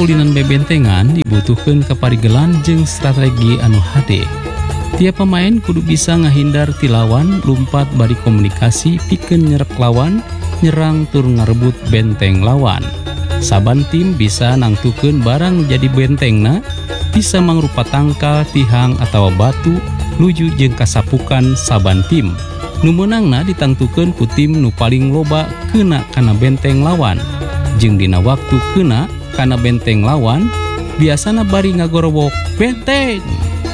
kaulinan bebentengan dibutuhkan kaparigelan jeung strategi anu hade. Tiap pemain kudu bisa ngahindar ti lawan, lumpat bari komunikasi pikeun nyerep lawan, nyerang tur ngarebut benteng lawan. Saban tim bisa nangtukeun barang jadi bentengna, bisa mangrupa tangkal, tihang atawa batu, luju jeung kasapukan saban tim. Nu meunangna ditangtukeun ku tim nu paling loba keuna kana benteng lawan. Jeung dina waktu keuna kana benteng lawan, biasana bari ngagorowok benteng.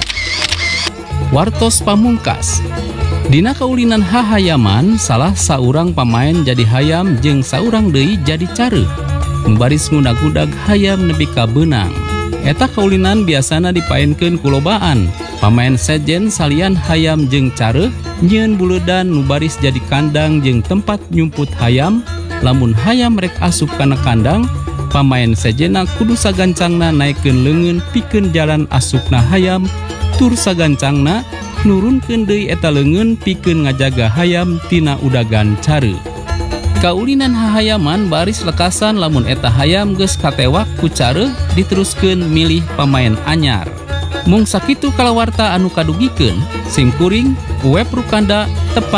Wartos pamungkas. Dina kaulinan hahayaman, salah saurang pamain jadi hayam jeung saurang deui jadi careuh. Baris ngudag-udag hayam nepi ka beunang. Eta kaulinan biasana dipaenkeun ku lobaan. Pamain sejen salian hayam jeung careuh nyieun buledan nu baris jadi kandang jeung tempat nyumput hayam. Lamun hayam rek asup kana kandang, pamain sejena kudu sagancangna naikeun leungeun pikeun jalan asupna hayam, tur sagancangna nurunkeun deui eta leungeun pikeun ngajaga hayam tina udagan careuh. Kaulinan hahayaman baris lekasan lamun eta hayam geus katewak ku careuh diteruskeun milih pamain anyar. Mung sakitu kalawarta anu kadugikeun, sim kuring web Rukanda tepat